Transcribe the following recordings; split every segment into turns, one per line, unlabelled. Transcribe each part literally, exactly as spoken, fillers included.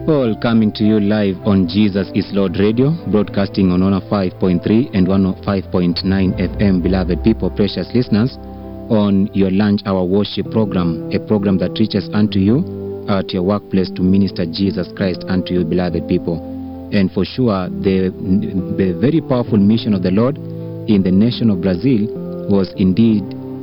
people, coming to you live on Jesus is Lord Radio, broadcasting on one oh five point three and one oh five point nine F M, beloved people, precious listeners, on your lunch hour worship program, a program that reaches unto you at your workplace to minister Jesus Christ unto you, beloved people. And for sure, the, the very powerful mission of the Lord in the nation of Brazil was indeed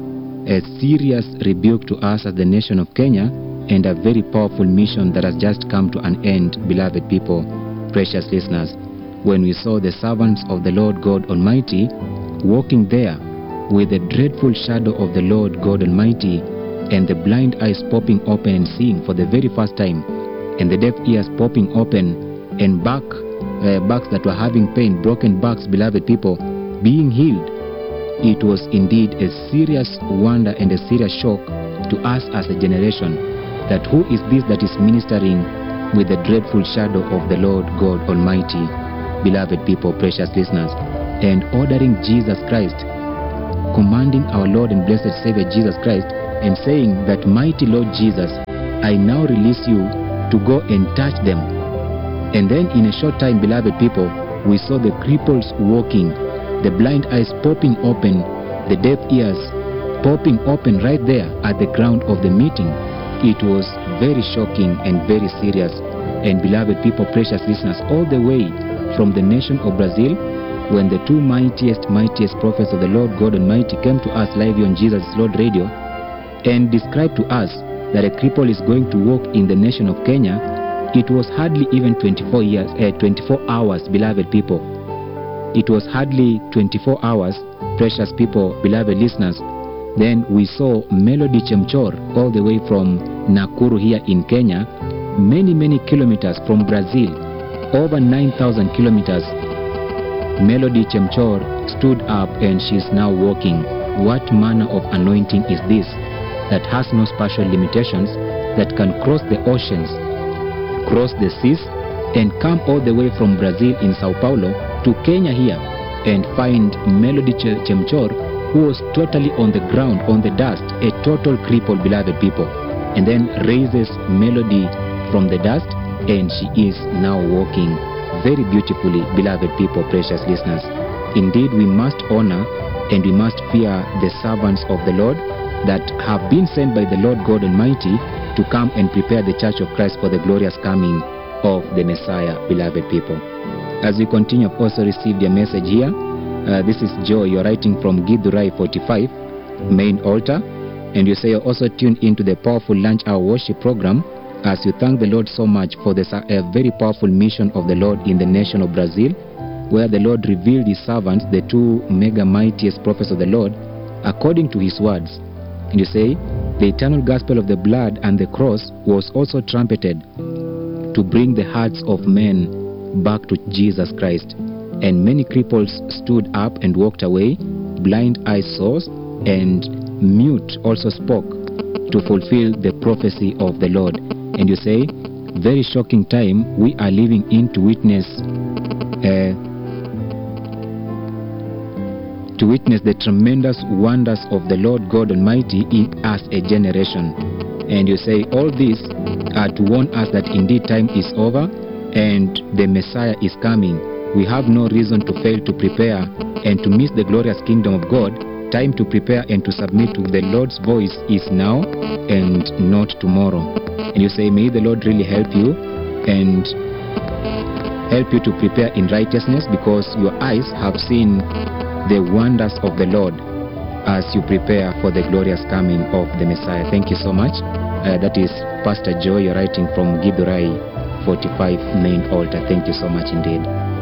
a serious rebuke to us as the nation of Kenya, and a very powerful mission that has just come to an end, beloved people, precious listeners, when we saw the servants of the Lord God Almighty walking there with the dreadful shadow of the Lord God Almighty, and the blind eyes popping open and seeing for the very first time, and the deaf ears popping open, and back uh, backs that were having pain, broken backs, beloved people, being healed. It was indeed a serious wonder and a serious shock to us as a generation, that who is this that is ministering with the dreadful shadow of the Lord God Almighty, beloved people, precious listeners, and ordering Jesus Christ, commanding our Lord and blessed Savior Jesus Christ, and saying that, mighty Lord Jesus, I now release you to go and touch them. And then in a short time, beloved people, we saw the cripples walking, the blind eyes popping open, the deaf ears popping open right there at the ground of the meeting. It was very shocking and very serious. And beloved people, precious listeners, all the way from the nation of Brazil, when the two mightiest, mightiest prophets of the Lord God Almighty came to us live on Jesus Lord Radio and described to us that a cripple is going to walk in the nation of Kenya, it was hardly even twenty-four years, uh, twenty-four hours, beloved people. It was hardly twenty-four hours, precious people, beloved listeners. Then we saw Melody Chemchor all the way from Nakuru here in Kenya, many, many kilometers from Brazil, over nine thousand kilometers. Melody Chemchor stood up and she's now walking. What manner of anointing is this that has no spatial limitations, that can cross the oceans, cross the seas, and come all the way from Brazil in Sao Paulo to Kenya here and find Melody Ch- Chemchor, who was totally on the ground, on the dust, a total cripple, beloved people, and then raises Melody from the dust, and she is now walking very beautifully, beloved people, precious listeners. Indeed, we must honor and we must fear the servants of the Lord that have been sent by the Lord God Almighty to come and prepare the Church of Christ for the glorious coming of the Messiah, beloved people. As we continue, I've also received a message here. Uh, this is Joe. You're writing from Githurai forty-five, main altar, and you say you're also tuned into the powerful lunch hour worship program as you thank the Lord so much for this uh, very powerful mission of the Lord in the nation of Brazil, where the Lord revealed his servants, the two mega mightiest prophets of the Lord, according to his words. And you say the eternal gospel of the blood and the cross was also trumpeted to bring the hearts of men back to Jesus Christ. And many cripples stood up and walked away, blind eyes saw, and mute also spoke to fulfill the prophecy of the Lord. And you say, very shocking time we are living in to witness uh, to witness the tremendous wonders of the Lord God Almighty in as a generation. And you say, all this are to warn us that indeed time is over and the Messiah is coming. We have no reason to fail to prepare and to miss the glorious kingdom of God. Time to prepare and to submit to the Lord's voice is now and not tomorrow. And you say, may the Lord really help you and help you to prepare in righteousness, because your eyes have seen the wonders of the Lord as you prepare for the glorious coming of the Messiah. Thank you so much. Uh, that is Pastor Joe. You're writing from Githurai forty-five, main altar. Thank you so much indeed.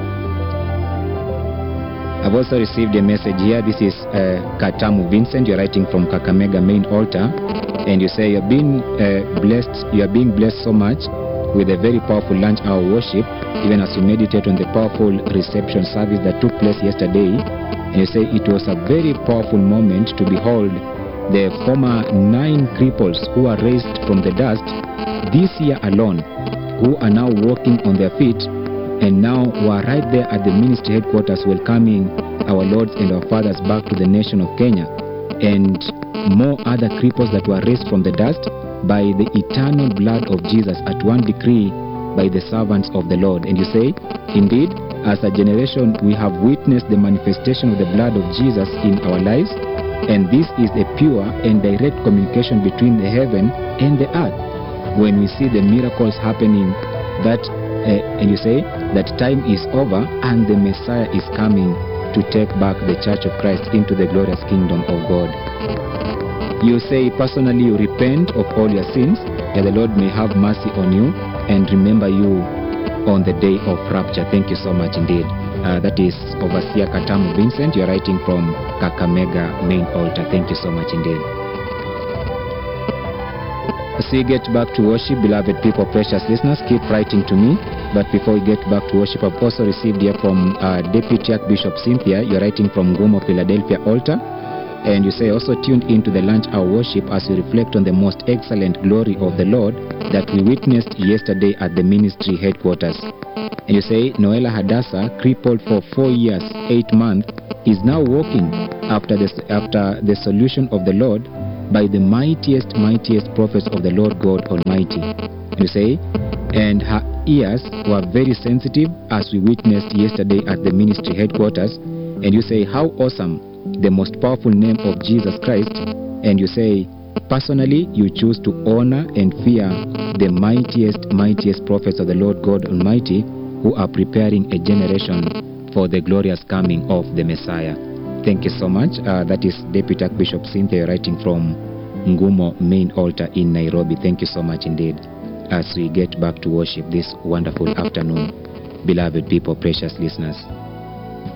I've also received a message here. This is uh, Katamu Vincent. You're writing from Kakamega main altar, and you say you're being uh, blessed. You are being blessed so much with a very powerful lunch hour worship, even as you meditate on the powerful reception service that took place yesterday. And you say it was a very powerful moment to behold the former nine cripples who are raised from the dust this year alone, who are now walking on their feet, and now we are right there at the ministry headquarters welcoming our lords and our fathers back to the nation of Kenya, and more other cripples that were raised from the dust by the eternal blood of Jesus. At one decree, by the servants of the Lord. And you say, indeed, as a generation, we have witnessed the manifestation of the blood of Jesus in our lives, and this is a pure and direct communication between the heaven and the earth. When we see the miracles happening, that uh, and you say that time is over and the Messiah is coming to take back the Church of Christ into the glorious kingdom of God. You say personally you repent of all your sins, that the Lord may have mercy on you and remember you on the day of rapture. Thank you so much indeed. Uh, that is Overseer Katamu Vincent. You're writing from Kakamega Main Altar. Thank you so much indeed. As we get back to worship, beloved people, precious listeners, keep writing to me. But before we get back to worship, I've also received here from uh, Deputy Archbishop Cynthia. You're writing from Ngumo, Philadelphia Altar. And you say also tuned into the lunch hour worship as we reflect on the most excellent glory of the Lord that we witnessed yesterday at the ministry headquarters. And you say Noela Hadassah, crippled for four years, eight months, is now walking after the, after the solution of the Lord by the mightiest, mightiest prophets of the Lord God Almighty. And you say, and her ears were very sensitive as we witnessed yesterday at the ministry headquarters. And you say, how awesome, the most powerful name of Jesus Christ. And you say, personally, you choose to honor and fear the mightiest, mightiest prophets of the Lord God Almighty, who are preparing a generation for the glorious coming of the Messiah. Thank you so much. Uh, that is Deputy Archbishop Cynthia writing from Ngumo Main Altar in Nairobi. Thank you so much indeed. As we get back to worship this wonderful afternoon, beloved people, precious listeners.